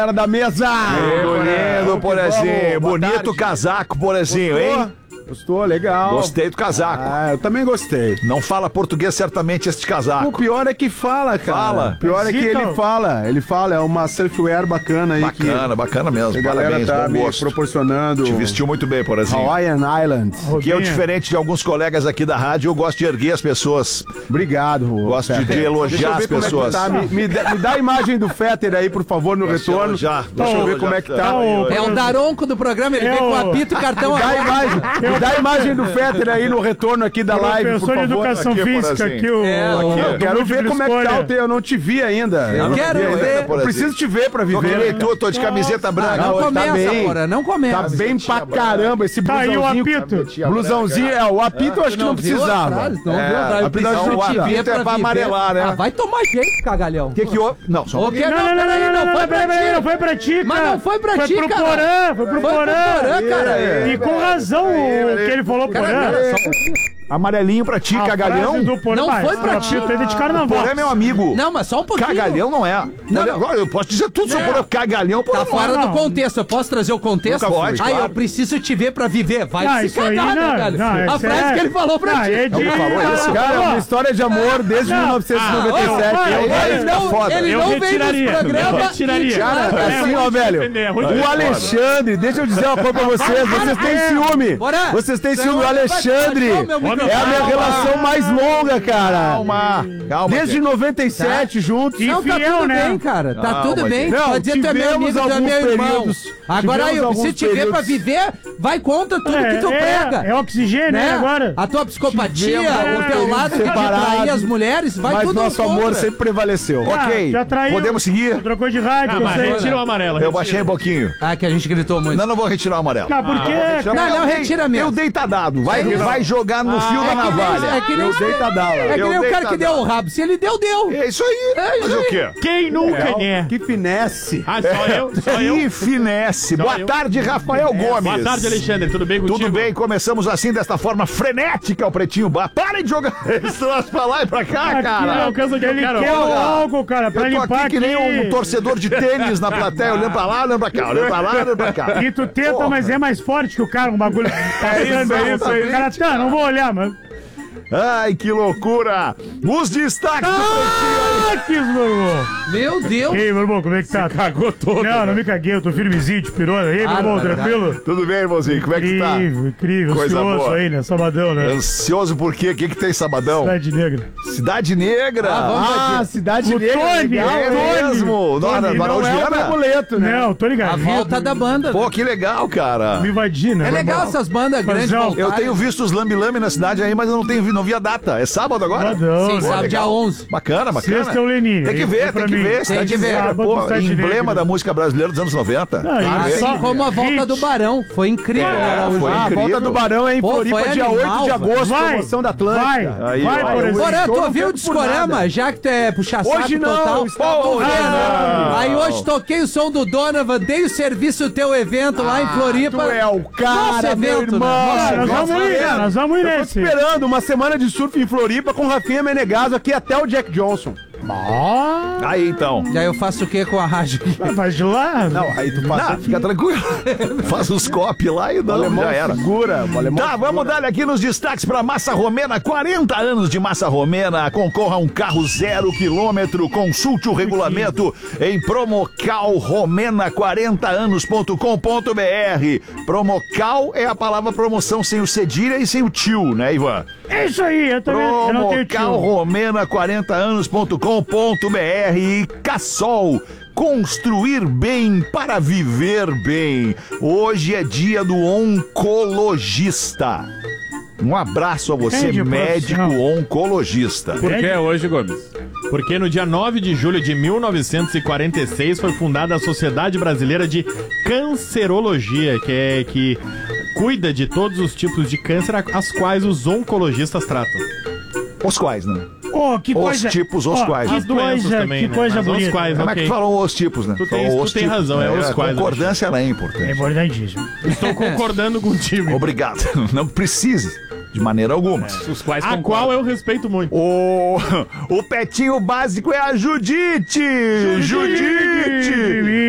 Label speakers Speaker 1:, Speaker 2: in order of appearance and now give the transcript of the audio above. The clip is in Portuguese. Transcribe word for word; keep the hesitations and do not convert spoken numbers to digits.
Speaker 1: Era da mesa!
Speaker 2: Lindo, Porazinho. Bonito casaco, Porazinho, hein?
Speaker 1: Gostou, legal.
Speaker 2: Gostei do casaco.
Speaker 1: Ah, eu também gostei.
Speaker 2: Não fala português certamente este
Speaker 1: O
Speaker 2: casaco.
Speaker 1: pior é que fala, cara.
Speaker 2: Fala.
Speaker 1: O pior é que ele fala. Ele fala, é uma surfwear bacana aí.
Speaker 2: Bacana,
Speaker 1: que
Speaker 2: bacana mesmo.
Speaker 1: a galera
Speaker 2: Parabéns,
Speaker 1: tá
Speaker 2: bom
Speaker 1: me
Speaker 2: gosto.
Speaker 1: proporcionando.
Speaker 2: Te vestiu muito bem, Porazinho.
Speaker 1: Hawaiian Island.
Speaker 2: Que eu, diferente de alguns colegas aqui da rádio, eu gosto de erguer as pessoas.
Speaker 1: Obrigado, Rô.
Speaker 2: Gosto de, de elogiar as pessoas.
Speaker 1: É me, me, dá, me dá a imagem do Fetter aí, por favor, no
Speaker 2: Deixa
Speaker 1: retorno.
Speaker 2: Já,
Speaker 1: Deixa eu ver como é que tá.
Speaker 3: É o Daronco do programa, ele vem com apito e cartão
Speaker 1: Me dá a
Speaker 3: aberto.
Speaker 1: imagem, me dá a imagem do Fetter aí no retorno aqui da live, por
Speaker 4: Professor de
Speaker 1: favor.
Speaker 4: educação
Speaker 2: Aqui,
Speaker 4: física
Speaker 2: Porazinho.
Speaker 4: aqui, o...
Speaker 3: É,
Speaker 4: aqui,
Speaker 1: Eu
Speaker 4: o
Speaker 1: quero ver
Speaker 4: múltipla
Speaker 1: como é que tá o
Speaker 4: escolha.
Speaker 1: teu. Eu não te vi ainda. Eu não
Speaker 3: quero
Speaker 1: te vi ainda.
Speaker 3: ver.
Speaker 1: Eu preciso te ver pra
Speaker 2: Tô que nem
Speaker 1: viver.
Speaker 2: tu, tô de camiseta branca.
Speaker 3: Não
Speaker 1: tá
Speaker 3: começa,
Speaker 1: bem.
Speaker 3: Porã, não começa.
Speaker 1: Tá bem pra caramba esse
Speaker 4: Tá aí o
Speaker 1: blusãozinho.
Speaker 4: apito.
Speaker 1: Blusãozinho, é, o apito eu acho que não
Speaker 3: viu a
Speaker 1: precisava.
Speaker 3: frase? Não
Speaker 2: É,
Speaker 3: viu a frase?
Speaker 2: a
Speaker 3: Eu preciso
Speaker 2: prisão, o
Speaker 3: te ver
Speaker 2: apito é pra
Speaker 3: viver.
Speaker 2: amarelar, né?
Speaker 3: Ah, vai tomar jeito, cagalhão.
Speaker 2: O que que houve? Não, só um
Speaker 3: O
Speaker 2: pouquinho.
Speaker 3: que?
Speaker 4: Não, não, não,
Speaker 3: peraí,
Speaker 4: não, não,
Speaker 3: foi
Speaker 4: não,
Speaker 3: pra
Speaker 4: peraí, peraí,
Speaker 3: ti.
Speaker 4: não foi pra ti, cara.
Speaker 3: Mas não foi pra ti,
Speaker 4: Foi pro
Speaker 3: cara.
Speaker 4: Porã, foi pro
Speaker 3: Foi pro
Speaker 4: Porã.
Speaker 3: Porã, cara.
Speaker 4: E com razão o que ele falou pro Porã.
Speaker 3: Cara, só-
Speaker 2: Amarelinho pra ti,
Speaker 4: A
Speaker 2: cagalhão.
Speaker 4: frase do Porã,
Speaker 3: Não
Speaker 4: mas
Speaker 3: foi pra
Speaker 4: o
Speaker 3: ti.
Speaker 4: apito é de carnaval.
Speaker 2: Porã é meu amigo.
Speaker 3: Não, mas só um pouquinho.
Speaker 2: Cagalhão não é.
Speaker 3: Não,
Speaker 2: Olha,
Speaker 3: não.
Speaker 2: agora eu posso dizer tudo sobre Porã. Cagalhão, Porã.
Speaker 3: Tá fora
Speaker 4: não.
Speaker 3: do contexto. Eu posso trazer o contexto?
Speaker 2: Nunca pode,
Speaker 3: Aí
Speaker 2: claro.
Speaker 3: eu preciso te ver pra viver. Vai
Speaker 4: Não,
Speaker 3: se
Speaker 4: isso aí
Speaker 3: cagar,
Speaker 4: não,
Speaker 3: né, velho?
Speaker 4: não,
Speaker 3: A
Speaker 4: isso
Speaker 3: frase
Speaker 4: é-
Speaker 3: que ele falou pra
Speaker 4: Não,
Speaker 3: ti.
Speaker 4: é de...
Speaker 2: Ele falou isso?
Speaker 1: Cara, é uma história de amor desde mil novecentos e noventa e sete.
Speaker 4: Ah,
Speaker 1: Eu-
Speaker 4: ó,
Speaker 3: Ele não,
Speaker 2: foda.
Speaker 3: ele
Speaker 4: Eu
Speaker 3: não veio
Speaker 4: retiraria.
Speaker 3: nesse programa.
Speaker 4: Eu retiraria.
Speaker 3: e
Speaker 1: Cara,
Speaker 3: tiraram
Speaker 4: É
Speaker 1: assim,
Speaker 4: ruim
Speaker 1: ó,
Speaker 4: de
Speaker 1: velho.
Speaker 4: defender, é ruim de
Speaker 1: O
Speaker 4: defender.
Speaker 1: Alexandre, deixa eu dizer uma coisa pra vocês. Vocês têm ciúme.
Speaker 3: Bora.
Speaker 1: Vocês têm
Speaker 3: Você
Speaker 1: ciúme. O
Speaker 3: não vai
Speaker 1: Alexandre
Speaker 3: baixar o meu microfone.
Speaker 1: é a minha
Speaker 4: Calma.
Speaker 1: relação mais longa, cara.
Speaker 2: Calma, calma.
Speaker 1: Desde noventa e sete, juntos.
Speaker 4: E
Speaker 3: Não, tá
Speaker 4: fiel,
Speaker 3: tudo
Speaker 4: né?
Speaker 3: bem, cara. Tá
Speaker 2: Não,
Speaker 3: tudo
Speaker 2: mas-
Speaker 3: bem.
Speaker 1: Não,
Speaker 3: Pode dizer que tu é meu
Speaker 1: tivemos
Speaker 3: amigo, tu é
Speaker 1: alguns
Speaker 3: meu irmão.
Speaker 1: períodos-
Speaker 3: Agora
Speaker 1: tivemos
Speaker 3: eu preciso
Speaker 1: alguns
Speaker 3: te ver pra
Speaker 1: períodos-
Speaker 3: viver. Vai contra tudo que tu
Speaker 4: é,
Speaker 3: prega.
Speaker 4: é oxigênio, né, agora?
Speaker 3: A tua psicopatia,
Speaker 1: Tivemos
Speaker 3: o
Speaker 1: alguns
Speaker 3: teu
Speaker 1: períodos
Speaker 3: lado que de
Speaker 1: separados,
Speaker 3: trair as mulheres, vai
Speaker 1: Mas
Speaker 3: tudo
Speaker 1: nosso
Speaker 3: contra.
Speaker 1: amor sempre prevaleceu.
Speaker 4: Ah,
Speaker 2: Ok,
Speaker 4: já traiu.
Speaker 2: podemos seguir?
Speaker 4: Trocou de rádio, eu sei.
Speaker 5: Retira o amarelo.
Speaker 2: Eu baixei um pouquinho.
Speaker 3: Ah, que a gente gritou muito.
Speaker 2: Não, não vou retirar o amarelo.
Speaker 4: Ah, por quê?
Speaker 3: Não, não,
Speaker 2: Eu dei-
Speaker 3: retira mesmo.
Speaker 2: Eu dei tá dado. Vai, vai jogar no fio da
Speaker 3: É que nem-
Speaker 2: navalha.
Speaker 3: É que nem,
Speaker 1: Eu dei tadala.
Speaker 3: é que
Speaker 2: Eu
Speaker 3: nem o
Speaker 2: dei
Speaker 3: cara que
Speaker 2: tadala.
Speaker 3: deu o rabo. Se ele deu, deu.
Speaker 2: É isso aí.
Speaker 3: É isso
Speaker 2: Fazer
Speaker 3: aí.
Speaker 2: o quê?
Speaker 5: Quem nunca, né?
Speaker 1: Que finesse.
Speaker 5: Ah, só eu? Só eu?
Speaker 2: Que finesse. Boa
Speaker 5: eu.
Speaker 2: tarde, Rafael Gomes.
Speaker 5: Boa tarde, Alexandre. Tudo bem contigo?
Speaker 2: Tudo bem, começamos assim, desta forma frenética, o Pretinho Bá. Parem de jogar esse troço pra lá e pra cá,
Speaker 4: Aqui,
Speaker 2: cara.
Speaker 5: alcança o que eu
Speaker 4: Ele
Speaker 5: quero.
Speaker 4: quer o
Speaker 2: Olha,
Speaker 4: álcool, cara, pra
Speaker 2: Eu tô
Speaker 4: limpar
Speaker 2: aqui que nem um torcedor de tênis na plateia, olhando pra lá, olhando pra cá, olhando pra lá, olhando pra cá.
Speaker 4: E tu tenta,
Speaker 2: Porra.
Speaker 4: mas é mais forte que o cara, um bagulho. É
Speaker 2: isso, é isso, é
Speaker 4: O cara, tá, não vou olhar, mas...
Speaker 2: Ai, que loucura. Os destaques do Pretinho.
Speaker 4: Ah, que meu
Speaker 3: Meu Deus.
Speaker 4: E aí, meu irmão, como é que tá?
Speaker 5: Cagou todo.
Speaker 4: Não, não me caguei, eu tô firmezinho de pirona. E aí, meu irmão,
Speaker 3: Bárbaro,
Speaker 4: tranquilo?
Speaker 2: Tudo bem, irmãozinho? Como é que tá?
Speaker 4: Incrível, incrível.
Speaker 2: Coisa
Speaker 4: Ansioso
Speaker 2: boa.
Speaker 4: aí, né? Sabadão, né?
Speaker 2: Ansioso por quê? O que que tem sabadão?
Speaker 4: Cidade Negra.
Speaker 2: Cidade Negra.
Speaker 1: Ah, Cidade
Speaker 4: O
Speaker 1: Negra.
Speaker 4: Tony,
Speaker 1: legal,
Speaker 4: é
Speaker 1: hein?
Speaker 2: mesmo. Não,
Speaker 4: Tony,
Speaker 2: na-
Speaker 1: E
Speaker 2: na
Speaker 1: não é o
Speaker 2: Valdiana?
Speaker 1: Brabuleto, né?
Speaker 4: Não, tô ligado.
Speaker 3: A volta da banda.
Speaker 2: Pô, que legal, cara.
Speaker 4: Me invadir, né?
Speaker 3: É
Speaker 4: meu
Speaker 3: legal
Speaker 4: irmão?
Speaker 3: essas bandas grandes
Speaker 4: Fazão.
Speaker 3: voltarem.
Speaker 2: Eu tenho visto os lambi-lambi na cidade aí, mas eu não, tenho, vi- não vi a data. É sábado agora?
Speaker 4: Sabadão.
Speaker 3: Sim,
Speaker 4: né?
Speaker 3: sabe, dia
Speaker 2: legal.
Speaker 3: onze.
Speaker 2: Bacana, bacana.
Speaker 4: Sexta é o Leninho.
Speaker 2: Tem que
Speaker 4: Aí,
Speaker 2: ver,
Speaker 4: pra
Speaker 2: tem que
Speaker 4: mim.
Speaker 2: ver. Cidade
Speaker 3: que ver.
Speaker 2: Negra,
Speaker 4: Sábado,
Speaker 2: pô,
Speaker 4: Cidade
Speaker 2: emblema
Speaker 4: Negra.
Speaker 2: da música brasileira dos anos noventa.
Speaker 4: Não, e
Speaker 3: Assim
Speaker 4: só-
Speaker 3: como a volta
Speaker 4: hit.
Speaker 3: do Barão. Foi incrível.
Speaker 2: É,
Speaker 3: Araújo.
Speaker 2: foi
Speaker 1: Ah, a
Speaker 2: incrível.
Speaker 1: volta do Barão é em
Speaker 3: Pô,
Speaker 1: Floripa,
Speaker 3: foi
Speaker 1: dia
Speaker 3: animal,
Speaker 1: oito de
Speaker 3: velho.
Speaker 1: agosto,
Speaker 4: Vai,
Speaker 1: promoção da Atlântica.
Speaker 4: vai,
Speaker 2: Aí,
Speaker 4: vai,
Speaker 2: ó.
Speaker 4: por exemplo.
Speaker 3: Porã,
Speaker 1: show
Speaker 3: tu
Speaker 1: não
Speaker 3: ouviu o
Speaker 1: quero por nada.
Speaker 3: discorama? Já que tu é puxa-saco
Speaker 1: Hoje não,
Speaker 3: total.
Speaker 1: estava
Speaker 3: Vamos ver,
Speaker 1: ouvindo.
Speaker 3: né? Aí hoje toquei o som do Donovan, dei o serviço do teu evento lá em Floripa.
Speaker 1: Tu é o
Speaker 3: Nosso
Speaker 1: cara, meu
Speaker 3: evento,
Speaker 1: irmão.
Speaker 3: né? Nosso
Speaker 4: Ah, nós
Speaker 3: evento.
Speaker 4: vamos ir, nós vamos ir
Speaker 1: Eu tô
Speaker 4: nesse.
Speaker 1: esperando uma semana de surf em Floripa com Rafinha Menegaso aqui até o Jack Johnson.
Speaker 4: Ah,
Speaker 2: Aí então.
Speaker 3: E aí eu faço o que com a rádio?
Speaker 4: vai de lá.
Speaker 1: Não, aí tu passa
Speaker 2: Não,
Speaker 1: aqui.
Speaker 2: fica tranquilo. Faz os copy lá e
Speaker 1: O
Speaker 2: não,
Speaker 1: alemão
Speaker 2: já era.
Speaker 1: segura. O alemão
Speaker 2: Tá, vamos dar aqui nos destaques para Massa Romena. quarenta anos de Massa Romena. Concorra a um carro zero quilômetro. Consulte o regulamento em promocal romena quarenta anos ponto com ponto br. Promocal é a palavra promoção sem o cedilha e sem o tio, né, Ivan?
Speaker 4: É isso aí, eu também eu não tenho
Speaker 2: Promocal
Speaker 4: tio.
Speaker 2: romena quarenta anos ponto com ponto br. E Cassol. Construir bem para viver bem. Hoje é dia do oncologista. Um abraço a você,
Speaker 4: Entendi,
Speaker 2: médico
Speaker 4: profissional.
Speaker 2: oncologista.
Speaker 5: Por que hoje, Gomes? Porque no dia nove de julho de mil novecentos e quarenta e seis foi fundada a Sociedade Brasileira de Cancerologia, que é que cuida de todos os tipos de câncer a- as quais os oncologistas tratam.
Speaker 2: Os quais, né?
Speaker 4: Oh, que
Speaker 2: Os
Speaker 4: coisa.
Speaker 2: tipos, os
Speaker 4: Ó,
Speaker 2: quais.
Speaker 4: Que
Speaker 5: As doenças
Speaker 4: coisa,
Speaker 5: também,
Speaker 4: que
Speaker 5: né?
Speaker 4: coisa
Speaker 5: Mas os
Speaker 4: bonita.
Speaker 5: quais,
Speaker 2: Como é
Speaker 5: ok.
Speaker 2: que falam os tipos, né?
Speaker 5: Tu tem-
Speaker 2: Falam
Speaker 5: tu
Speaker 2: os
Speaker 5: tem
Speaker 2: tipos.
Speaker 5: razão, é os
Speaker 2: a
Speaker 5: quais,
Speaker 2: concordância ela é
Speaker 4: É
Speaker 2: importante.
Speaker 4: importantíssimo.
Speaker 5: Estou concordando contigo.
Speaker 2: Obrigado. Não precise, de maneira alguma.
Speaker 5: Os quais
Speaker 4: A
Speaker 5: a qual eu respeito muito.
Speaker 2: O, o petinho básico é a Judite! Judite!